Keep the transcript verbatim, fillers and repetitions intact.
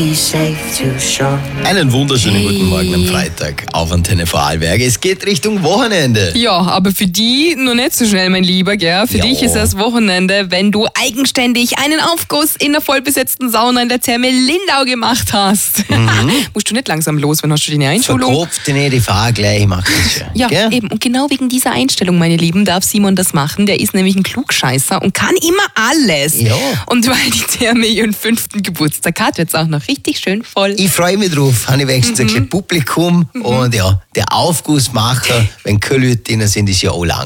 Einen wunderschönen guten Morgen am Freitag auf Antenne Vorarlberg. Es geht Richtung Wochenende. Ja, aber für die noch nicht so schnell, mein Lieber, gell? Für Ja. dich ist das Wochenende, wenn du eigenständig einen Aufguss in der vollbesetzten Sauna in der Therme Lindau gemacht hast. Mhm. Musst du nicht langsam los, wenn hast du deine Einschulung? Verkopft nicht, ich fahr gleich, ich mach das schon. Ja, gell? eben. Und genau wegen dieser Einstellung, meine Lieben, darf Simon das machen. Der ist nämlich ein Klugscheißer und kann immer alles. Ja. Und weil die Therme ihren fünften Geburtstag hat, wird es auch noch richtig schön voll. Ich freue mich drauf, habe ich wenigstens ein bisschen Publikum und ja, der Aufgussmacher, wenn keine Leute drin sind, ist ja auch lang.